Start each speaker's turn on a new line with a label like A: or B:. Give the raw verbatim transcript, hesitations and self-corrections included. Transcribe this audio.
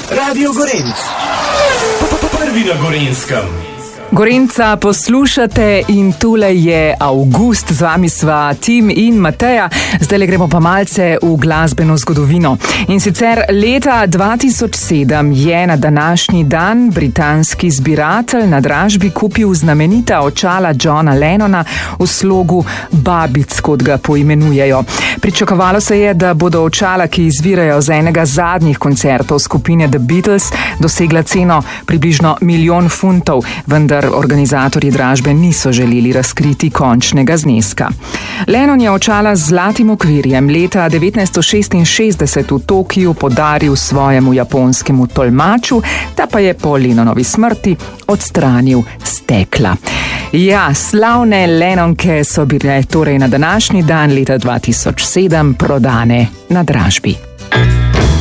A: Radio Gorenc. Prvi na Gorenjskem.
B: Gorenca poslušate in tule je Avgust, z vami sva Tim in Mateja. Zdaj le gremo pa malce v glasbeno zgodovino. In sicer leta dva tisoč sedem je na današnji dan britanski zbiratelj na dražbi kupil znamenita očala Johna Lennona v slogu babic, kot ga poimenujejo. Pričakovalo se je, da bodo očala, ki izvirajo z enega zadnjih koncertov skupine The Beatles, dosegla ceno približno milijon funtov, vendar organizatorji dražbe niso želeli razkriti končnega zneska. Lennon je očala z zlatim okvirjem leta devetnajststo šestinšestdeset v Tokiu podaril svojemu japonskemu tolmaču, ta pa je po Lennonovi smrti odstranil stekla. Ja, slavne Lennonke so bile torej na današnji dan leta dva tisoč sedem prodane na dražbi.